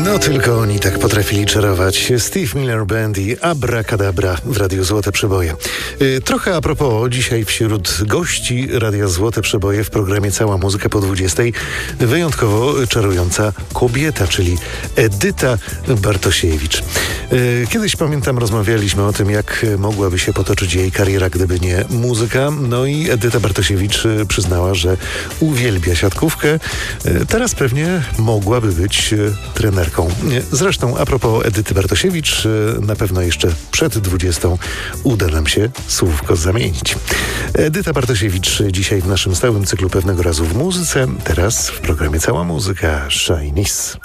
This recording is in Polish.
No tylko oni tak potrafili czarować. Steve Miller Band i Abracadabra w Radiu Złote Przeboje. Trochę a propos, dzisiaj wśród gości Radia Złote Przeboje w programie Cała Muzyka po 20 wyjątkowo czarująca kobieta, czyli Edyta Bartosiewicz. Kiedyś, pamiętam, rozmawialiśmy o tym, jak mogłaby się potoczyć jej kariera, gdyby nie muzyka. No i Edyta Bartosiewicz przyznała, że uwielbia siatkówkę. Teraz pewnie mogłaby być trenerką. Zresztą a propos Edyty Bartosiewicz, na pewno jeszcze przed 20 uda nam się słówko zamienić. Edyta Bartosiewicz dzisiaj w naszym stałym cyklu Pewnego razu w muzyce. Teraz w programie Cała Muzyka Shinies.